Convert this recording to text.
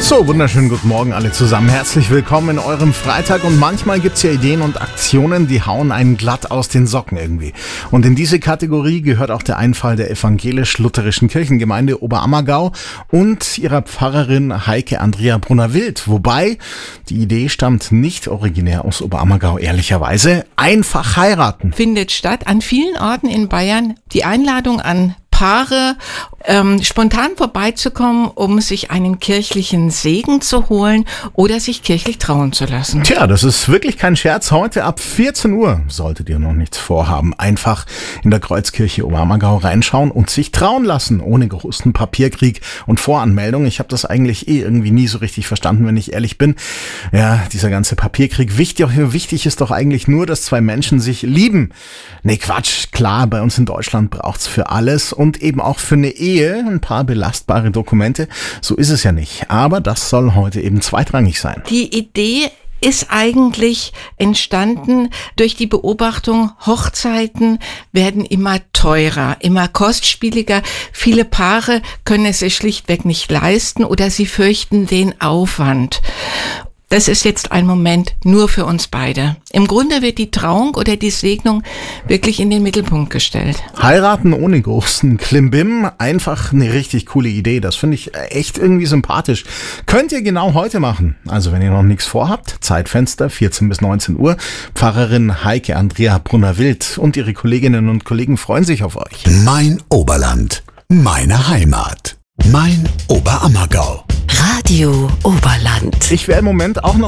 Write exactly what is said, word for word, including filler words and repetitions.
So, wunderschönen guten Morgen alle zusammen. Herzlich willkommen in eurem Freitag. Und manchmal gibt's ja Ideen und Aktionen, die hauen einen glatt aus den Socken irgendwie. Und in diese Kategorie gehört auch der Einfall der evangelisch-lutherischen Kirchengemeinde Oberammergau und ihrer Pfarrerin Heike Andrea Brunner-Wild. Wobei, die Idee stammt nicht originär aus Oberammergau, ehrlicherweise. Einfach heiraten. Findet statt an vielen Orten in Bayern. Die Einladung an Paare, ähm, spontan vorbeizukommen, um sich einen kirchlichen Segen zu holen oder sich kirchlich trauen zu lassen. Tja, das ist wirklich kein Scherz. Heute ab vierzehn Uhr solltet ihr noch nichts vorhaben. Einfach in der Kreuzkirche Oberammergau reinschauen und sich trauen lassen, ohne großen Papierkrieg und Voranmeldung. Ich habe das eigentlich eh irgendwie nie so richtig verstanden, wenn ich ehrlich bin. Ja, dieser ganze Papierkrieg. Wichtig, wichtig ist doch eigentlich nur, dass zwei Menschen sich lieben. Nee, Quatsch. Klar, bei uns in Deutschland braucht's für alles und Und eben auch für eine Ehe ein paar belastbare Dokumente. So ist es ja nicht. Aber das soll heute eben zweitrangig sein. Die Idee ist eigentlich entstanden durch die Beobachtung, Hochzeiten werden immer teurer, immer kostspieliger. Viele Paare können es sich schlichtweg nicht leisten oder sie fürchten den Aufwand. Das ist jetzt ein Moment nur für uns beide. Im Grunde wird die Trauung oder die Segnung wirklich in den Mittelpunkt gestellt. Heiraten ohne großen Klimbim, einfach eine richtig coole Idee. Das finde ich echt irgendwie sympathisch. Könnt ihr genau heute machen. Also wenn ihr noch nichts vorhabt, Zeitfenster vierzehn bis neunzehn Uhr. Pfarrerin Heike Andrea Brunner-Wild und ihre Kolleginnen und Kollegen freuen sich auf euch. Mein Oberland, meine Heimat, mein Oberammergau. Radio Oberland. Ich wäre im Moment auch noch